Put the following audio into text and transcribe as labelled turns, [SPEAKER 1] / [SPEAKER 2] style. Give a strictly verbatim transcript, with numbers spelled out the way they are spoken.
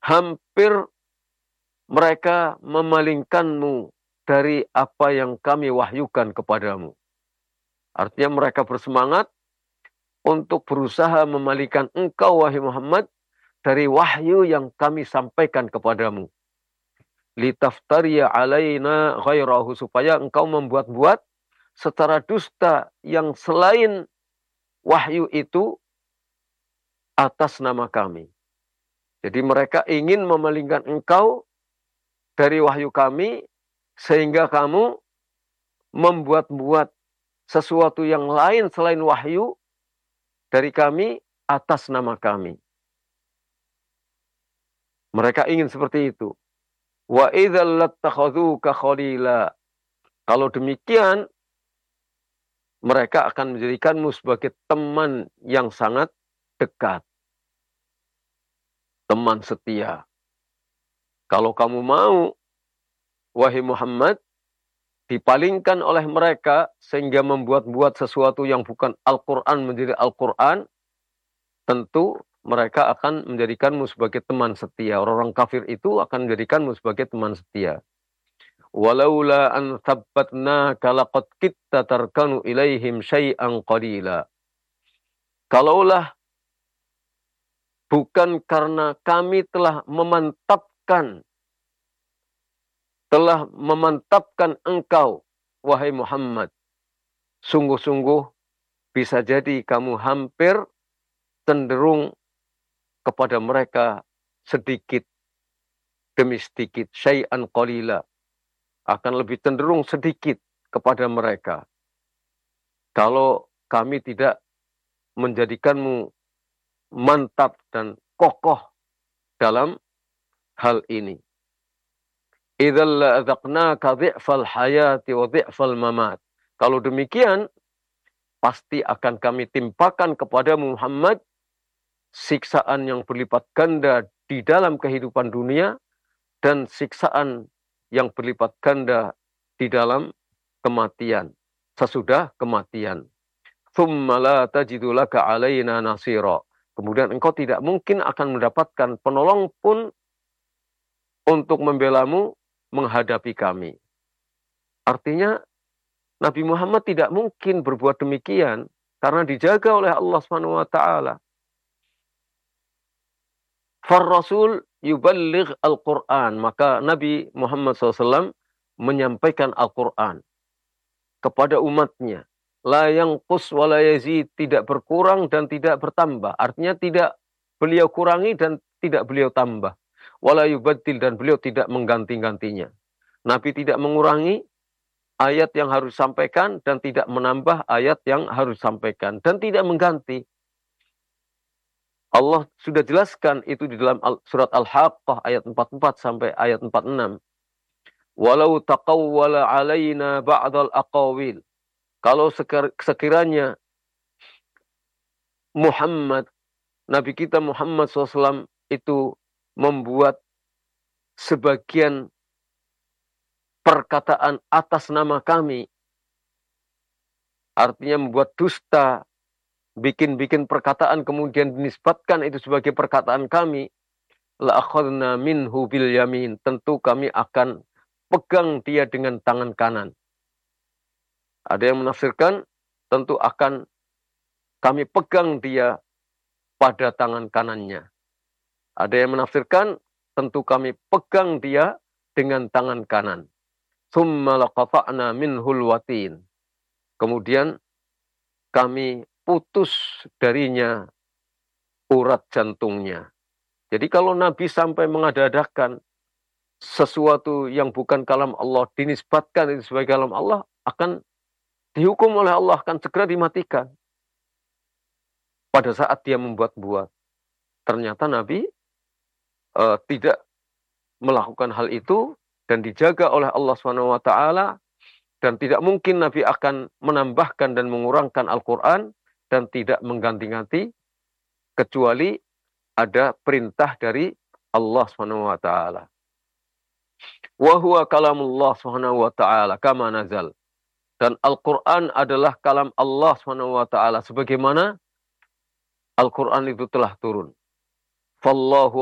[SPEAKER 1] hampir mereka memalingkanmu dari apa yang kami wahyukan kepadamu. Artinya mereka bersemangat untuk berusaha memalingkan engkau, wahai Muhammad, dari wahyu yang kami sampaikan kepadamu. Litaftariya alaina ghairahu, supaya engkau membuat-buat secara dusta yang selain wahyu itu atas nama kami. Jadi mereka ingin memalingkan engkau dari wahyu kami, sehingga kamu membuat-buat sesuatu yang lain selain wahyu dari kami atas nama kami. Mereka ingin seperti itu. Wa idzal lattakhadhuka khalila. Kalau demikian, mereka akan menjadikanmu sebagai teman yang sangat dekat. Teman setia. Kalau kamu mau, wahai Muhammad, dipalingkan oleh mereka sehingga membuat-buat sesuatu yang bukan Al-Quran menjadi Al-Quran, tentu mereka akan menjadikanmu sebagai teman setia. Orang-orang kafir itu akan menjadikanmu sebagai teman setia. Walaula an thabbatnaka laqad kitta tarkanu ilaihim syai'an qalila. Kalaulah bukan karena kami telah memantapkan telah memantapkan engkau, wahai Muhammad, sungguh-sungguh bisa jadi kamu hampir cenderung kepada mereka sedikit demi sedikit, syai'an qalila, akan lebih cenderung sedikit kepada mereka. Kalau kami tidak menjadikanmu mantap dan kokoh dalam hal ini. Idzal la'adzaqnaka dhi'fal hayati wa dhi'fal mamat. Kalau demikian, pasti akan kami timpakan kepada Muhammad siksaan yang berlipat ganda di dalam kehidupan dunia dan siksaan yang berlipat ganda di dalam kematian, sesudah kematian. Tsumma la tajidu laka 'alaina nasira. Kemudian engkau tidak mungkin akan mendapatkan penolong pun untuk membelamu menghadapi kami. Artinya Nabi Muhammad tidak mungkin berbuat demikian karena dijaga oleh Allah Subhanahu wa taala. Far Rasul yuballigh Al-Quran. Maka Nabi Muhammad shallallahu alaihi wasallam menyampaikan Al-Quran kepada umatnya. La yanqus wa la yazid, tidak berkurang dan tidak bertambah. Artinya tidak beliau kurangi dan tidak beliau tambah. Wala yubaddil, dan beliau tidak mengganti-gantinya. Nabi tidak mengurangi ayat yang harus disampaikan dan tidak menambah ayat yang harus disampaikan dan tidak mengganti. Allah sudah jelaskan itu di dalam surat Al-Haqqah ayat empat puluh empat sampai ayat empat puluh enam. Walau taqawwala alaina ba'dal aqawil. Kalau sekiranya Muhammad, Nabi kita Muhammad shallallahu alaihi wasallam itu membuat sebagian perkataan atas nama kami, artinya membuat dusta, bikin-bikin perkataan kemudian dinisbatkan itu sebagai perkataan kami, la akhadna minhu bil yamin, tentu kami akan pegang dia dengan tangan kanan. Ada yang menafsirkan tentu akan kami pegang dia pada tangan kanannya. Ada yang menafsirkan tentu kami pegang dia dengan tangan kanan. Tsumma laqata'na minhul watin. Kemudian kami putus darinya urat jantungnya. Jadi kalau Nabi sampai mengada-adakan sesuatu yang bukan kalam Allah, dinisbatkan itu sebagai kalam Allah, akan dihukum oleh Allah, akan segera dimatikan. Pada saat dia membuat-buat. Ternyata Nabi uh, tidak melakukan hal itu dan dijaga oleh Allah subhanahu wa taala, dan tidak mungkin Nabi akan menambahkan dan mengurangkan Al-Quran dan tidak mengganti-ganti kecuali ada perintah dari Allah subhanahu wa taala. Wa huwa kalamullah subhanahu wa taala kama nazal. Dan Al-Quran adalah kalam Allah subhanahu wa taala sebagaimana Al-Quran itu telah turun. Fallahu